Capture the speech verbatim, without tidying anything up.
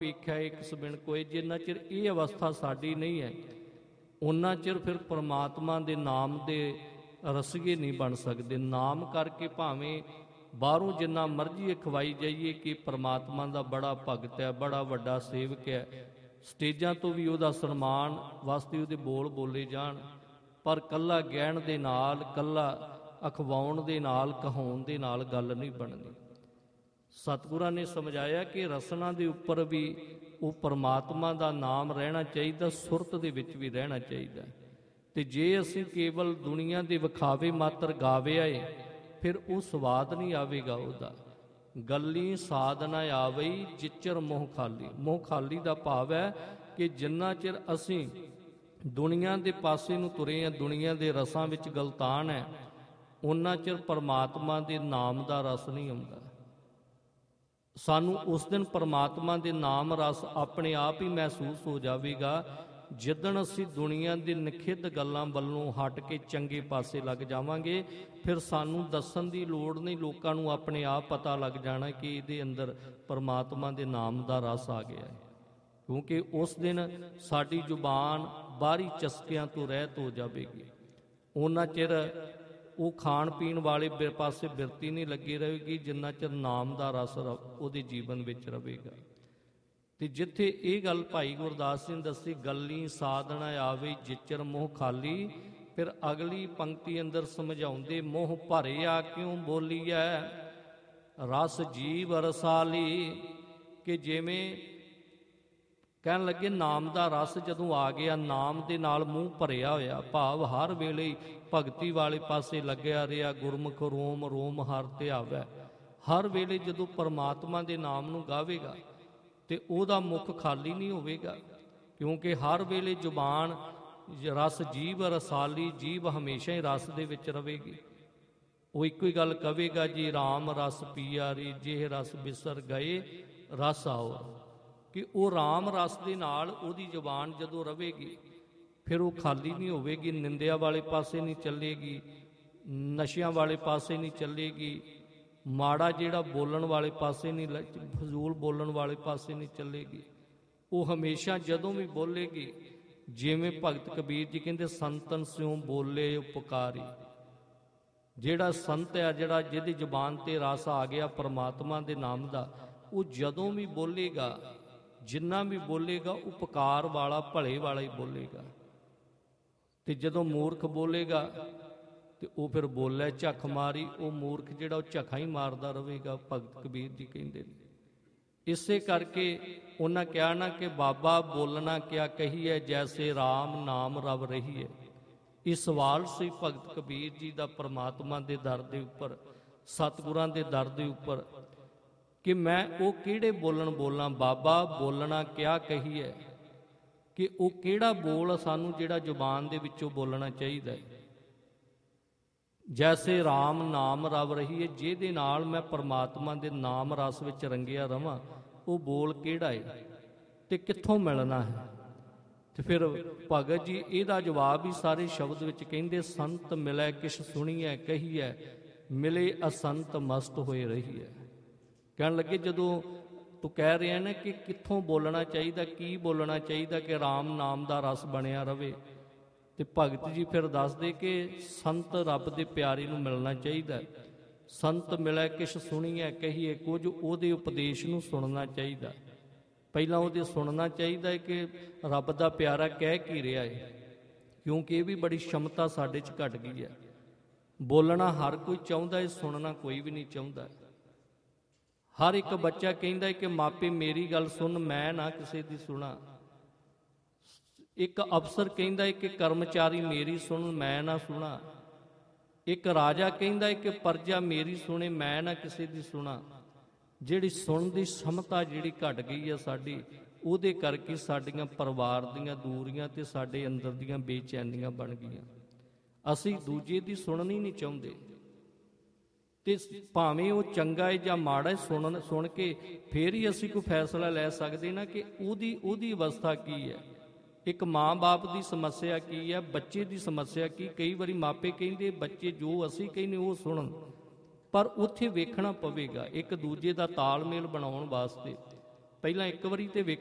ਵੇਖਿਆ ਇੱਕ ਸਬਿਨ ਕੋਏ। ਜਿੰਨਾ ਚਿਰ ਇਹ ਅਵਸਥਾ ਸਾਡੀ ਨਹੀਂ ਹੈ ਉਹਨਾਂ ਚਿਰ ਫਿਰ ਪਰਮਾਤਮਾ ਦੇ ਨਾਮ ਦੇ ਰਸੀਏ ਨਹੀਂ ਬਣ ਸਕਦੇ। ਨਾਮ ਕਰਕੇ ਭਾਵੇਂ ਬਾਹਰੋਂ ਜਿੰਨਾ ਮਰਜ਼ੀ ਖਵਾਈ ਜਾਈਏ ਕਿ ਪਰਮਾਤਮਾ ਦਾ ਬੜਾ ਭਗਤ ਹੈ, ਬੜਾ ਵੱਡਾ ਸੇਵਕ ਹੈ, ਸਟੇਜਾਂ ਤੋਂ ਵੀ ਉਹਦਾ ਸਨਮਾਨ ਵਾਸਤੇ ਉਹਦੇ ਬੋਲ ਬੋਲੇ ਜਾਣ, ਪਰ ਕੱਲਾ ਗਿਆਨ ਦੇ ਨਾਲ, ਕੱਲਾ ਅਖਵਾਉਣ ਦੇ ਨਾਲ, ਕਹਾਉਣ ਦੇ ਨਾਲ ਗੱਲ ਨਹੀਂ ਬਣਨੀ। ਸਤਿਗੁਰਾਂ ਨੇ ਸਮਝਾਇਆ ਕਿ ਰਸਨਾ ਦੇ ਉੱਪਰ ਵੀ ਉਹ ਪਰਮਾਤਮਾ ਦਾ ਨਾਮ ਰਹਿਣਾ ਚਾਹੀਦਾ, ਸੁਰਤ ਦੇ ਵਿੱਚ ਵੀ ਰਹਿਣਾ ਚਾਹੀਦਾ। ਤੇ ਜੇ ਅਸੀਂ ਕੇਵਲ ਦੁਨੀਆ ਦੇ ਵਿਖਾਵੇ ਮਾਤਰ ਗਾਵੇ ਆਏ ਫਿਰ ਉਹ ਸਵਾਦ ਨਹੀਂ ਆਵੇਗਾ ਉਹਦਾ। ਗੱਲੀ ਸਾਧ ਨਾ ਆਵਈ ਜਿਚਰ ਮੋਹ ਖਾਲੀ। ਮੋਹ ਖਾਲੀ ਦਾ ਭਾਵ ਹੈ ਕਿ ਜਿੰਨਾ ਚਿਰ ਅਸੀਂ ਦੁਨੀਆ ਦੇ ਪਾਸੇ ਨੂੰ ਤੁਰੇ ਹਾਂ, ਦੁਨੀਆ ਦੇ ਰਸਾਂ ਵਿੱਚ ਗਲਤਾਨ ਹੈ, ਉਹਨਾਂ ਚਿਰ ਪਰਮਾਤਮਾ ਦੇ ਨਾਮ ਦਾ ਰਸ ਨਹੀਂ ਆਉਂਦਾ। ਸਾਨੂੰ ਉਸ ਦਿਨ ਪਰਮਾਤਮਾ ਦੇ ਨਾਮ ਰਸ ਆਪਣੇ ਆਪ ਹੀ ਮਹਿਸੂਸ ਹੋ ਜਾਵੇਗਾ ਜਿੱਦਣ ਅਸੀਂ ਦੁਨੀਆ ਦੀ ਨਿਖਿੱਧ ਗੱਲਾਂ ਵੱਲੋਂ ਹਟ ਕੇ ਚੰਗੇ ਪਾਸੇ ਲੱਗ ਜਾਵਾਂਗੇ। ਫਿਰ ਸਾਨੂੰ ਦੱਸਣ ਦੀ ਲੋੜ ਨਹੀਂ, ਲੋਕਾਂ ਨੂੰ ਆਪਣੇ ਆਪ ਪਤਾ ਲੱਗ ਜਾਣਾ ਕਿ ਇਹਦੇ ਅੰਦਰ ਪਰਮਾਤਮਾ ਦੇ ਨਾਮ ਦਾ ਰਸ ਆ ਗਿਆ ਹੈ। ਕਿਉਂਕਿ ਉਸ ਦਿਨ ਸਾਡੀ ਜ਼ੁਬਾਨ ਬਾਹਰੀ ਚਸਕਿਆਂ ਤੋਂ ਰਹਿਤ ਹੋ ਜਾਵੇਗੀ। ਉਹਨਾਂ ਚਿਰ ਉਹ ਖਾਣ ਪੀਣ ਵਾਲੇ ਪਾਸੇ ਬਿਰਤੀ ਨਹੀਂ ਲੱਗੀ ਰਹੇਗੀ ਜਿੰਨਾ ਚਿਰ ਨਾਮ ਦਾ ਰਸ ਉਹਦੇ ਜੀਵਨ ਵਿੱਚ ਰਹੇਗਾ। ਤੇ ਜਿੱਥੇ ਇਹ ਗੱਲ ਭਾਈ ਗੁਰਦਾਸ ਜੀ ਨੇ ਦੱਸੀ, ਗੱਲੀ ਸਾਧਨਾ ਆਵੇ ਜਿਚਰ ਮੋਹ ਖਾਲੀ, ਫਿਰ ਅਗਲੀ ਪੰਕਤੀ ਅੰਦਰ ਸਮਝਾਉਂਦੇ, ਮੋਹ ਭਰਿਆ ਕਿਉਂ ਬੋਲੀਐ ਰਸ ਜੀਵ ਰਸਾਲੀ। ਕਿ ਜਿਵੇਂ ਕਹਿਣ ਲੱਗੇ ਨਾਮ ਦਾ ਰਸ ਜਦੋਂ ਆ ਗਿਆ, ਨਾਮ ਦੇ ਨਾਲ ਮੂੰਹ ਭਰਿਆ ਹੋਇਆ, ਭਾਵ ਹਰ ਵੇਲੇ ਭਗਤੀ ਵਾਲੇ ਪਾਸੇ ਲੱਗਿਆ ਰਿਹਾ, ਗੁਰਮੁਖ ਰੋਮ ਰੋਮ ਹਰਿ ਧਿਆਵੈ। ਹਰ ਵੇਲੇ ਜਦੋਂ ਪਰਮਾਤਮਾ ਦੇ ਨਾਮ ਨੂੰ ਗਾਵੇਗਾ ਤੇ ਉਹਦਾ ਮੁਖ ਖਾਲੀ ਨਹੀਂ ਹੋਵੇਗਾ, ਕਿਉਂਕਿ ਹਰ ਵੇਲੇ ਜ਼ੁਬਾਨ ਰਸ ਜੀਵ ਰਸਾਲੀ, ਜੀਵ ਹਮੇਸ਼ਾ ਹੀ ਰਸ ਦੇ ਵਿੱਚ ਰਹੇਗੀ। ਉਹ ਇੱਕੋ ਹੀ ਗੱਲ ਕਵੇਗਾ ਜੀ, ਰਾਮ ਰਸ ਪੀਆ ਰੇ ਜੇ ਰਸ ਬਿਸਰ ਗਏ ਰਸ ਆਓ। ਕਿ ਉਹ ਰਾਮ ਰਸ ਦੇ ਨਾਲ ਉਹਦੀ ਜ਼ੁਬਾਨ ਜਦੋਂ ਰਹੇਗੀ ਫਿਰ ਉਹ ਖਾਲੀ ਨਹੀਂ ਹੋਵੇਗੀ, ਨਿੰਦਿਆ ਵਾਲੇ ਪਾਸੇ ਨਹੀਂ ਚੱਲੇਗੀ, ਨਸ਼ਿਆਂ ਵਾਲੇ ਪਾਸੇ ਨਹੀਂ ਚੱਲੇਗੀ, ਮਾੜਾ ਜਿਹੜਾ ਬੋਲਣ ਵਾਲੇ ਪਾਸੇ ਨਹੀਂ, ਫਜ਼ੂਲ ਬੋਲਣ ਵਾਲੇ ਪਾਸੇ ਨਹੀਂ ਚੱਲੇਗੀ। ਉਹ ਹਮੇਸ਼ਾ ਜਦੋਂ ਵੀ ਬੋਲੇਗੀ, ਜਿਵੇਂ ਭਗਤ ਕਬੀਰ ਜੀ ਕਹਿੰਦੇ, ਸੰਤਨ ਸਿਉ ਬੋਲੇ ਉਪਕਾਰੀ। ਜਿਹੜਾ ਸੰਤ ਹੈ, ਜਿਹੜਾ ਜਿਹਦੀ ਜ਼ੁਬਾਨ ਤੇ ਰਸ ਆ ਗਿਆ ਪਰਮਾਤਮਾ ਦੇ ਨਾਮ ਦਾ, ਉਹ ਜਦੋਂ ਵੀ ਬੋਲੇਗਾ, ਜਿੰਨਾ ਵੀ ਬੋਲੇਗਾ ਉਪਕਾਰ ਵਾਲਾ, ਭਲੇ ਵਾਲਾ ਹੀ ਬੋਲੇਗਾ। ਤੇ ਜਦੋਂ ਮੂਰਖ ਬੋਲੇਗਾ ਤੇ ਉਹ ਫਿਰ ਬੋਲੇ ਝੱਖ ਮਾਰੀ, ਉਹ ਮੂਰਖ ਜਿਹੜਾ ਉਹ ਝੱਖਾਂ ਹੀ ਮਾਰਦਾ ਰਹੇਗਾ, ਭਗਤ ਕਬੀਰ ਜੀ ਕਹਿੰਦੇ ਨੇ। ਇਸੇ ਕਰਕੇ ਉਹਨਾਂ ਕਿਹਾ ਨਾ ਕਿ ਬਾਬਾ ਬੋਲਣਾ ਕਿਆ ਕਹੀਏ ਜੈਸੇ ਰਾਮ ਨਾਮ ਰਵ ਰਹੀ ਹੈ। ਇਹ ਸਵਾਲ ਸੀ ਭਗਤ ਕਬੀਰ ਜੀ ਦਾ ਪਰਮਾਤਮਾ ਦੇ ਦਰ ਦੇ ਉੱਪਰ, ਸਤਿਗੁਰਾਂ ਦੇ ਦਰ ਦੇ ਉੱਪਰ, ਕਿ ਮੈਂ ਉਹ ਕਿਹੜੇ ਬੋਲਣ ਬੋਲਾਂ। ਬਾਬਾ ਬੋਲਣਾ ਕਿਆ ਕਹੀਏ, ਕਿ ਉਹ ਕਿਹੜਾ ਬੋਲ ਸਾਨੂੰ ਜਿਹੜਾ ਜ਼ੁਬਾਨ ਦੇ ਵਿੱਚੋਂ ਬੋਲਣਾ ਚਾਹੀਦਾ ਹੈ। ਜੈਸੇ ਰਾਮ ਨਾਮ ਰਵ ਰਹੀ ਹੈ, ਜਿਹਦੇ ਨਾਲ ਮੈਂ ਪਰਮਾਤਮਾ ਦੇ ਨਾਮ ਰਸ ਵਿੱਚ ਰੰਗਿਆ ਰਵਾਂ, ਉਹ ਬੋਲ ਕਿਹੜਾ ਹੈ ਤੇ ਕਿੱਥੋਂ ਮਿਲਣਾ ਹੈ। ਤੇ ਫਿਰ ਭਗਤ ਜੀ ਇਹਦਾ ਜਵਾਬ ਹੀ ਸਾਰੇ ਸ਼ਬਦ ਵਿੱਚ ਕਹਿੰਦੇ, ਸੰਤ ਮਿਲੈ ਕਿਛ ਸੁਣੀਐ ਕਹੀਐ ਮਿਲੇ ਅਸੰਤ ਮਸਤ ਹੋਏ ਰਹੀ ਹੈ। ਕਹਿਣ ਲੱਗੇ ਜਦੋਂ ਤੂੰ ਕਹਿ ਰਿਹਾ ਨਾ ਕਿ ਕਿੱਥੋਂ ਬੋਲਣਾ ਚਾਹੀਦਾ, ਕੀ ਬੋਲਣਾ ਚਾਹੀਦਾ ਕਿ ਰਾਮ ਨਾਮ ਦਾ ਰਸ ਬਣਿਆ ਰਵੇ, ਤੇ ਭਗਤ ਜੀ ਫਿਰ ਦੱਸਦੇ ਕਿ ਸੰਤ ਰੱਬ ਦੇ ਪਿਆਰੇ ਨੂੰ ਮਿਲਣਾ ਚਾਹੀਦਾ। ਸੰਤ ਮਿਲੈ ਕਿਛ ਸੁਣੀਐ ਕਹੀਏ, ਕੁਝ ਉਹਦੇ ਉਪਦੇਸ਼ ਨੂੰ ਸੁਣਨਾ ਚਾਹੀਦਾ। ਪਹਿਲਾਂ ਉਹਦੇ ਸੁਣਨਾ ਚਾਹੀਦਾ ਹੈ ਕਿ ਰੱਬ ਦਾ ਪਿਆਰਾ ਕਹਿ ਕੀ ਰਿਹਾ ਹੈ, ਕਿਉਂਕਿ ਇਹ ਵੀ ਬੜੀ ਸ਼ਮਤਾ ਸਾਡੇ 'ਚ ਘਟ ਗਈ ਹੈ। ਬੋਲਣਾ ਹਰ ਕੋਈ ਚਾਹੁੰਦਾ ਹੈ, ਸੁਣਨਾ ਕੋਈ ਵੀ ਨਹੀਂ ਚਾਹੁੰਦਾ। ਹਰ ਇੱਕ ਬੱਚਾ ਕਹਿੰਦਾ ਹੈ ਕਿ ਮਾਪੇ ਮੇਰੀ ਗੱਲ ਸੁਣ, ਮੈਂ ਨਾ ਕਿਸੇ ਦੀ ਸੁਣਾ। ਇੱਕ ਅਫਸਰ ਕਹਿੰਦਾ ਹੈ ਕਿ ਕਰਮਚਾਰੀ ਮੇਰੀ ਸੁਣ, ਮੈਂ ਨਾ ਸੁਣਾ। ਇੱਕ ਰਾਜਾ ਕਹਿੰਦਾ ਹੈ ਕਿ ਪਰਜਾ ਮੇਰੀ ਸੁਣੇ, ਮੈਂ ਨਾ ਕਿਸੇ ਦੀ ਸੁਣਾ। ਜਿਹੜੀ ਸੁਣਨ ਦੀ ਸਮਤਾ ਜਿਹੜੀ ਘਟ ਗਈ ਆ ਸਾਡੀ, ਉਹਦੇ ਕਰਕੇ ਸਾਡੀਆਂ ਪਰਿਵਾਰ ਦੀਆਂ ਦੂਰੀਆਂ ਤੇ ਸਾਡੇ ਅੰਦਰ ਦੀਆਂ ਬੇਚੈਨੀਆਂ ਬਣ ਗਈਆਂ। ਅਸੀਂ ਦੂਜੇ ਦੀ ਸੁਣਨੀ ਨਹੀਂ ਚਾਹੁੰਦੇ, ਤੇ ਭਾਵੇਂ ਉਹ ਚੰਗਾ ਹੈ ਜਾਂ ਮਾੜਾ ਹੈ, ਸੁਣਨ ਸੁਣ ਕੇ ਫੇਰ ਹੀ ਅਸੀਂ ਕੋਈ ਫੈਸਲਾ ਲੈ ਸਕਦੇ ਨਾ ਕਿ ਉਹਦੀ ਉਹਦੀ ਅਵਸਥਾ ਕੀ ਹੈ। ਇੱਕ ਮਾਂ-ਬਾਪ ਦੀ ਸਮੱਸਿਆ ਕੀ ਹੈ, ਬੱਚੇ ਦੀ ਸਮੱਸਿਆ ਕੀ। ਕਈ ਵਾਰੀ ਮਾਪੇ ਕਹਿੰਦੇ ਬੱਚੇ ਜੋ ਅਸੀਂ ਕਹਿੰਦੇ ਉਹ ਸੁਣਨ, ਪਰ ਉੱਥੇ ਵੇਖਣਾ ਪਵੇਗਾ ਇੱਕ ਦੂਜੇ ਦਾ ਤਾਲਮੇਲ ਬਣਾਉਣ ਵਾਸਤੇ ਪਹਿਲਾਂ ਇੱਕ ਵਾਰੀ ਤੇ ਵੇਖ